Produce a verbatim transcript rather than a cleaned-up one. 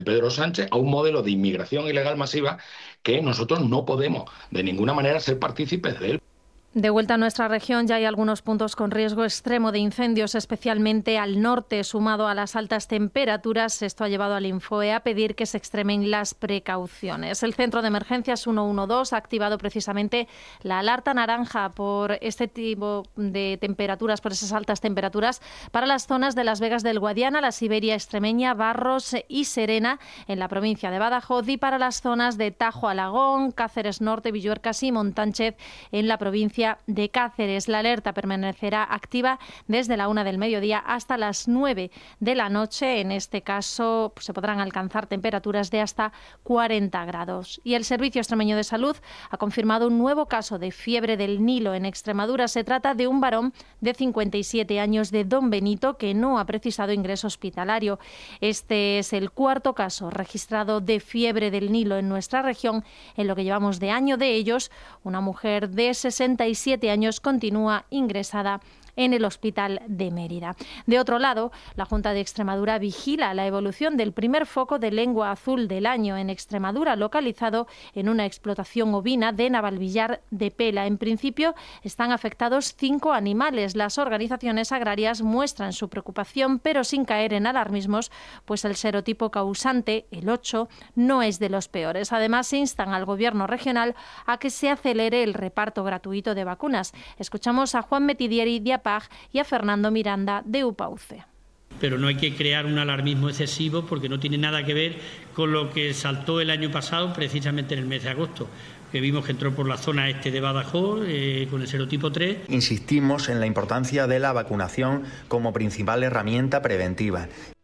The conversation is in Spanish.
Pedro Sánchez a un modelo de inmigración ilegal masiva que nosotros no podemos de ninguna manera ser partícipes de él. De vuelta a nuestra región, ya hay algunos puntos con riesgo extremo de incendios, especialmente al norte, sumado a las altas temperaturas. Esto ha llevado al Infoe a pedir que se extremen las precauciones. El Centro de Emergencias ciento doce ha activado precisamente la alerta naranja por este tipo de temperaturas, por esas altas temperaturas, para las zonas de Las Vegas del Guadiana, la Siberia extremeña, Barros y Serena, en la provincia de Badajoz, y para las zonas de Tajo, Alagón, Cáceres Norte, Villuercas y Montánchez, en la provincia de Cáceres. La alerta permanecerá activa desde la una del mediodía hasta las nueve de la noche. En este caso, pues, se podrán alcanzar temperaturas de hasta cuarenta grados. Y el Servicio Extremeño de Salud ha confirmado un nuevo caso de fiebre del Nilo en Extremadura. Se trata de un varón de cincuenta y siete años de Don Benito que no ha precisado ingreso hospitalario. Este es el cuarto caso registrado de fiebre del Nilo en nuestra región en lo que llevamos de año. De ellos, una mujer de sesenta y siete años continúa ingresada en el Hospital de Mérida. De otro lado, la Junta de Extremadura vigila la evolución del primer foco de lengua azul del año en Extremadura, localizado en una explotación ovina de Navalvillar de Pela. En principio, están afectados cinco animales. Las organizaciones agrarias muestran su preocupación, pero sin caer en alarmismos, pues el serotipo causante, el ocho, no es de los peores. Además, instan al Gobierno regional a que se acelere el reparto gratuito de vacunas. Escuchamos a Juan Metidieri de y a Fernando Miranda de UPAUCE. Pero no hay que crear un alarmismo excesivo porque no tiene nada que ver con lo que saltó el año pasado, precisamente en el mes de agosto, que vimos que entró por la zona este de Badajoz eh, con el serotipo tres. Insistimos en la importancia de la vacunación como principal herramienta preventiva.